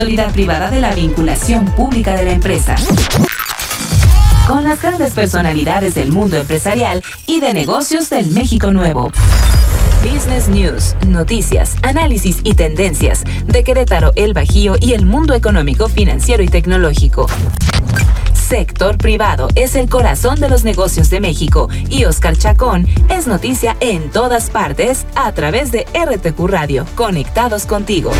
responsabilidad privada de la vinculación pública de la empresa. Con las grandes personalidades del mundo empresarial y de negocios del México Nuevo. Business News, noticias, análisis y tendencias de Querétaro, el Bajío y el mundo económico, financiero y tecnológico. Sector privado es el corazón de los negocios de México y Oscar Chacón es noticia en todas partes a través de RTQ Radio. Conectados contigo.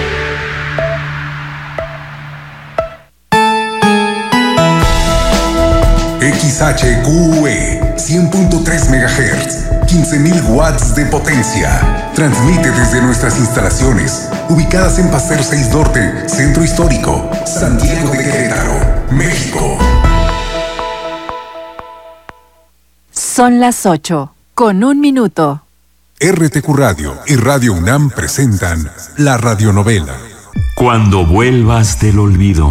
XHQE 100.3 MHz, 15.000 watts de potencia. Transmite desde nuestras instalaciones, ubicadas en Paseo 6 Norte, Centro Histórico, Santiago de Querétaro, México. Son las 8:01. RTQ Radio y Radio UNAM presentan la radionovela Cuando vuelvas del olvido.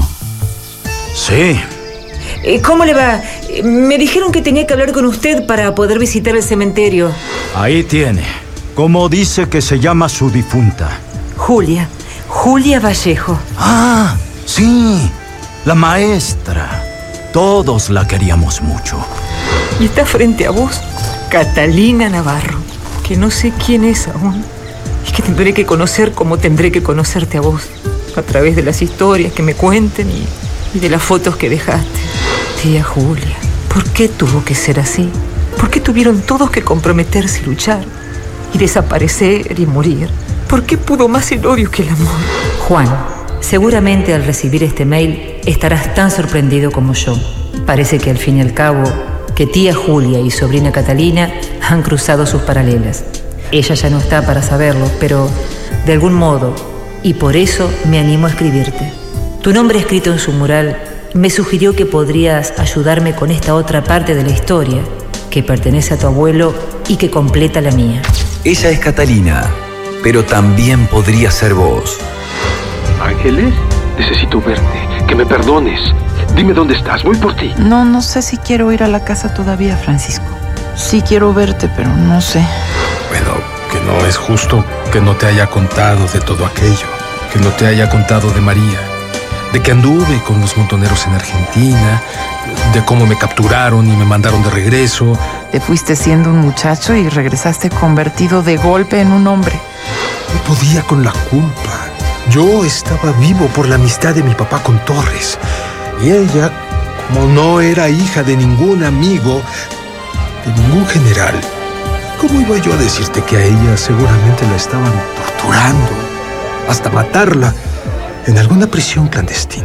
Sí. ¿Cómo le va? Me dijeron que tenía que hablar con usted para poder visitar el cementerio. Ahí tiene. ¿Cómo dice que se llama su difunta? Julia Vallejo. Ah, sí, la maestra. Todos la queríamos mucho. Y está frente a vos, Catalina Navarro, que no sé quién es aún. Y que tendré que conocer como tendré que conocerte a vos, a través de las historias que me cuenten y de las fotos que dejaste. Tía Julia, ¿por qué tuvo que ser así? ¿Por qué tuvieron todos que comprometerse y luchar? Y desaparecer y morir. ¿Por qué pudo más el odio que el amor? Juan, seguramente al recibir este mail estarás tan sorprendido como yo. Parece que al fin y al cabo, que tía Julia y sobrina Catalina han cruzado sus paralelas. Ella ya no está para saberlo, pero de algún modo, y por eso me animo a escribirte. Tu nombre escrito en su mural me sugirió que podrías ayudarme con esta otra parte de la historia, que pertenece a tu abuelo y que completa la mía. Ella es Catalina, pero también podría ser vos. Ángeles, necesito verte, que me perdones. Dime dónde estás, voy por ti. No sé si quiero ir a la casa todavía, Francisco. Sí quiero verte, pero no sé. Bueno, que no es justo que no te haya contado de todo aquello, que no te haya contado de María, de que anduve con los montoneros en Argentina, de cómo me capturaron y me mandaron de regreso. Te fuiste siendo un muchacho y regresaste convertido de golpe en un hombre. No podía con la culpa. Yo estaba vivo por la amistad de mi papá con Torres. Y ella, como no era hija de ningún amigo, de ningún general, ¿cómo iba yo a decirte que a ella seguramente la estaban torturando, hasta matarla, en alguna prisión clandestina?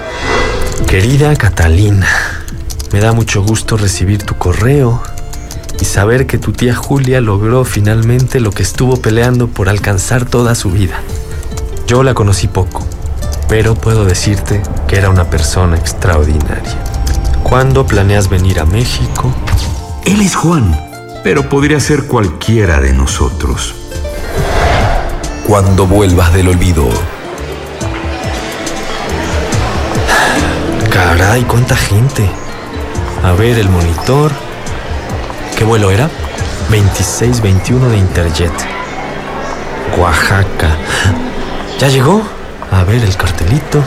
Querida Catalina, me da mucho gusto recibir tu correo y saber que tu tía Julia logró finalmente lo que estuvo peleando por alcanzar toda su vida. Yo la conocí poco, pero puedo decirte que era una persona extraordinaria. ¿Cuándo planeas venir a México? Él es Juan, pero podría ser cualquiera de nosotros. Cuando vuelvas del olvido. Caray, cuánta gente. A ver, el monitor. ¿Qué vuelo era? 2621 de Interjet. Oaxaca. ¿Ya llegó? A ver el cartelito.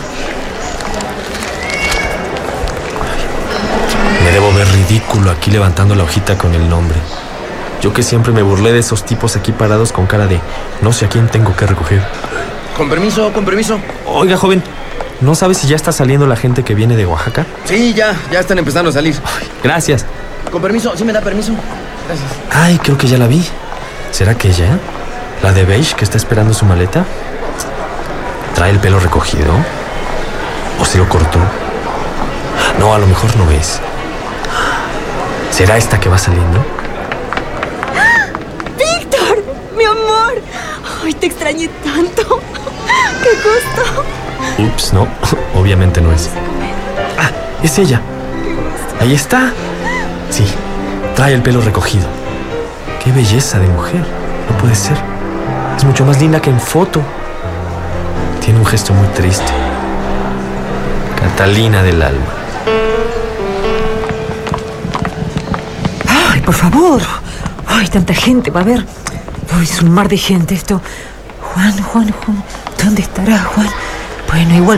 Me debo ver ridículo aquí levantando la hojita con el nombre. Yo que siempre me burlé de esos tipos aquí parados con cara de no sé a quién tengo que recoger. Con permiso. Oiga, joven, ¿no sabe si ya está saliendo la gente que viene de Oaxaca? Sí, ya están empezando a salir. Gracias. Con permiso, ¿sí me da permiso? Gracias. Ay, creo que ya la vi. ¿Será que ella? ¿La de beige que está esperando su maleta? ¿Trae el pelo recogido? ¿O se lo cortó? No, a lo mejor no es. ¿Será esta que va saliendo? ¡Víctor! ¡Mi amor! ¡Ay, te extrañé tanto! ¡Qué gusto! Ups, no. Obviamente no es. Ah, es ella. Ahí está. Sí, trae el pelo recogido. ¡Qué belleza de mujer! No puede ser. Es mucho más linda que en foto. Tiene un gesto muy triste. Catalina del alma. ¡Ay, por favor! ¡Ay, tanta gente! Va a ver. ¡Ay, es un mar de gente esto! Juan. ¿Dónde estará, Juan? Bueno, igual